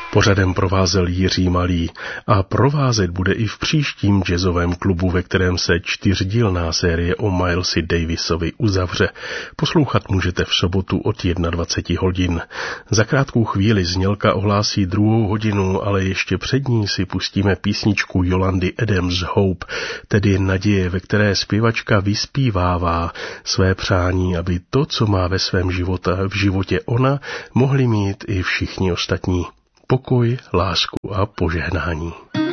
Pořadem provázel Jiří Malý a provázet bude i v příštím jazzovém klubu, ve kterém se 4dílná série o Milesi Davisovi uzavře. Poslouchat můžete v sobotu od 21 hodin. Za krátkou chvíli znělka ohlásí 2. hodinu, ale ještě před ní si pustíme písničku Yolandy Adams Hope, tedy naděje, ve které zpěvačka vyspívává své přání, aby to, co má ve svém životě ona, mohli mít i všichni ostatní. Pokoj, lásku a požehnání.